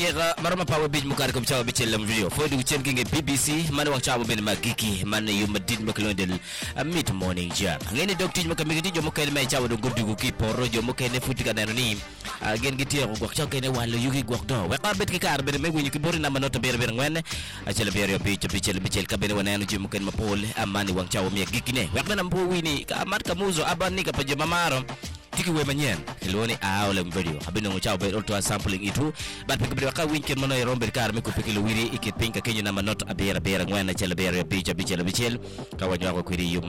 Kira marama pawe bij mukar kum chawa bichel lam video. Fodi uchen kinge BBC mana wang chawa ben magiki mana yu madid makalondel mid morning jam. Ngene dokti makamigiti jo mukay mai chawa do gurdu ku ki poro jo mukay ne futi kana ni. Gen giti ko gwak chawa kene walo yugi gwak do. Wa ka bet ki kar ben me gunyi ki bori na manota ber ngene. Achela ber yo bichel ka ben wananu jo mukay mapol amani wang chawa mi gikine. Wa kana mpo wini ka amat kamuzo abani ka pajama maro. Tiki we manyen kiloni aole video abino ngochao be ultra sampling itu bat pekabri waka winken mono e romber kar me ko pekilo wiri ikit pinka kenyo na manot abera ngwana chela bera bichel kawanyo ko kwiri